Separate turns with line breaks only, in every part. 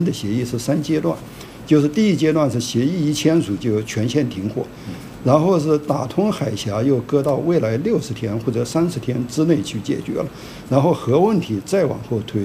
的协议是3阶段，就是第一阶段是协议一签署就全线停火，然后是打通海峡又搁到未来60天或者30天之内去解决了，然后核问题再往后推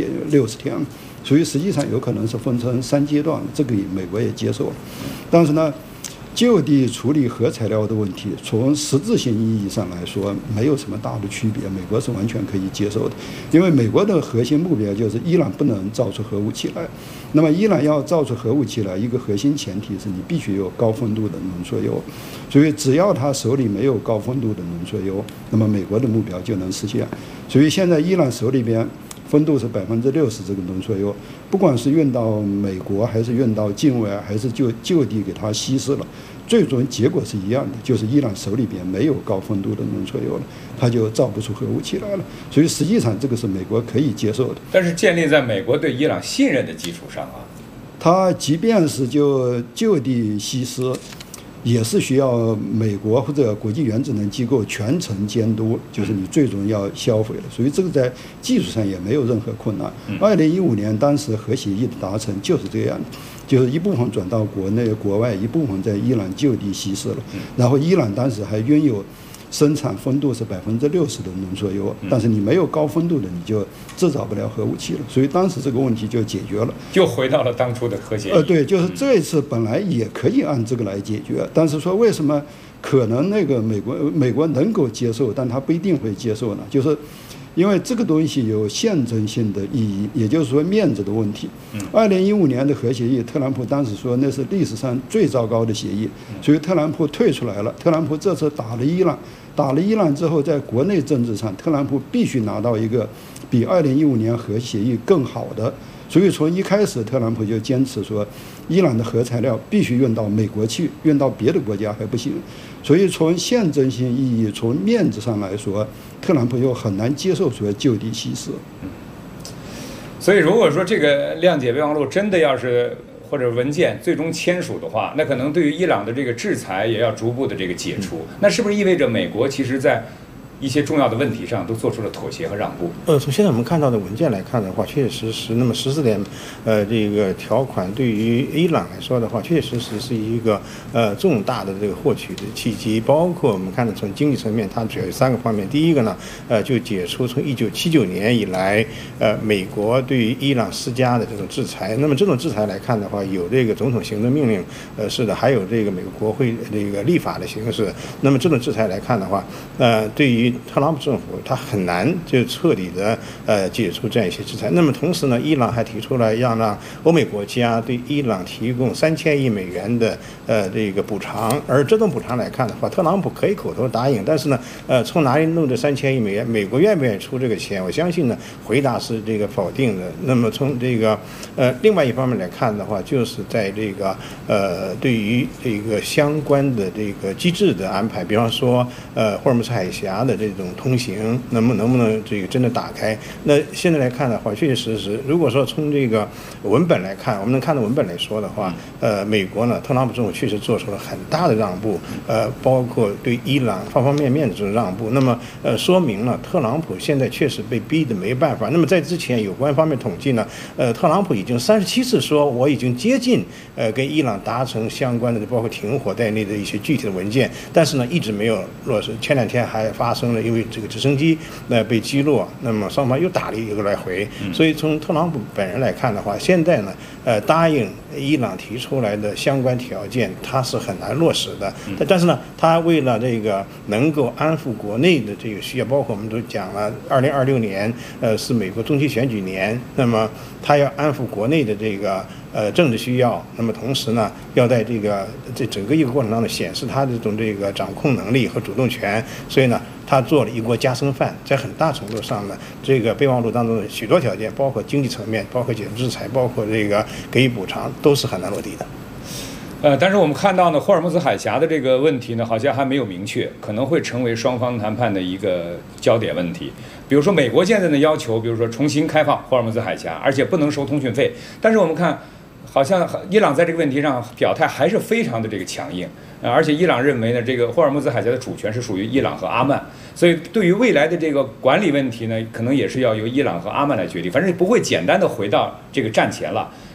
60天，所以实际上有可能是分成3阶段，这个美国也接受了，但是呢。就地处理核材料的问题，从实质性意义上来说，没有什么大的区别，美国是完全可以接受的。因为美国的核心目标就是伊朗不能造出核武器来。那么伊朗要造出核武器来，一个核心前提是你必须有高丰度的浓缩铀。所以只要他手里没有高丰度的浓缩铀，那么美国的目标就能实现。所以现在伊朗手里边。丰度是60%这个浓缩铀，不管是运到美国，还是运到境外，还是就地给它稀释了，最终结果是一样的，就是伊朗手里边没有高丰度的浓缩铀了，它就造不出核武器来了。所以实际上这个是美国可以接受的。
但是建立在美国对伊朗信任的基础上啊，
它即便是就地稀释。也是需要美国或者国际原子能机构全程监督，就是你最终要销毁了，所以这个在技术上也没有任何困难。2015年当时核协议的达成就是这样的，就是一部分转到国内、国外，一部分在伊朗就地稀释了，然后伊朗当时还拥有。生产丰度是60%的浓缩铀，但是你没有高丰度的，你就制造不了核武器了。所以当时这个问题就解决了，
就回到了当初的核协议。
对，就是这一次本来也可以按这个来解决，但是说为什么可能那个美国能够接受，但他不一定会接受呢？就是。因为这个东西有象征性的意义，也就是说面子的问题。2015年的核协议，特朗普当时说那是历史上最糟糕的协议，所以特朗普退出来了。特朗普这次打了伊朗之后，在国内政治上，特朗普必须拿到一个比2015年核协议更好的。所以从一开始，特朗普就坚持说，伊朗的核材料必须运到美国去，运到别的国家还不行。所以从象征性意义、从面子上来说，特朗普又很难接受说就地稀释。
所以如果说这个谅解备忘录真的要是或者文件最终签署的话，那可能对于伊朗的这个制裁也要逐步的这个解除。那是不是意味着美国其实在一些重要的问题上都做出了妥协和让步？
从现在我们看到的文件来看的话，确确实实，那么14点，这个条款对于伊朗来说的话，确确实实是一个重大的这个获取的契机。包括我们看到从经济层面，它主要有3个方面。第一个呢，就解除从1979年以来，美国对于伊朗施加的这种制裁。那么这种制裁来看的话，有这个总统行政命令，是的，还有这个美国国会这个立法的形式。那么这种制裁来看的话，对于特朗普政府，他很难就彻底的解除这样一些制裁。那么同时呢，伊朗还提出了要让欧美国家对伊朗提供3000亿美元的这个补偿。而这种补偿来看的话，特朗普可以口头答应，但是呢，从哪里弄这3000亿美元？美国愿不愿意出这个钱？我相信呢，回答是这个否定的。那么从这个另外一方面来看的话，就是在这个对于这个相关的这个机制的安排，比方说霍尔木兹海峡的这种通行能不能这个真的打开？那现在来看的话，确确实实，如果说从这个文本来看，我们能看到文本来说的话，美国呢，特朗普政府确实做出了很大的让步，包括对伊朗方方面面的这种让步。那么说明了特朗普现在确实被逼得没办法。那么在之前有关方面统计呢，特朗普已经37次说我已经接近跟伊朗达成相关的包括停火在内的一些具体的文件，但是呢一直没有落实。前2天还发生了因为这个直升机被击落，那么双方又打了一个来回。所以从特朗普本人来看的话，现在呢答应伊朗提出来的相关条件，他是很难落实的。但是呢，他为了这个能够安抚国内的这个需要，包括我们都讲了，2026年是美国中期选举年，那么他要安抚国内的这个政治需要，那么同时呢，要在这整个一个过程当中显示他这种这个掌控能力和主动权，所以呢，他做了一锅夹生饭，在很大程度上呢，这个备忘录当中的许多条件，包括经济层面，包括解除制裁，包括这个给予补偿，都是很难落地的。
但是我们看到呢，霍尔木兹海峡的这个问题呢，好像还没有明确，可能会成为双方谈判的一个焦点问题。比如说，美国现在的要求，比如说重新开放霍尔木兹海峡，而且不能收通讯费。但是我们看，好像伊朗在这个问题上表态还是非常的这个强硬，而且伊朗认为呢，这个霍尔木兹海峡的主权是属于伊朗和阿曼，所以对于未来的这个管理问题呢，可能也是要由伊朗和阿曼来决定，反正不会简单的回到这个战前了。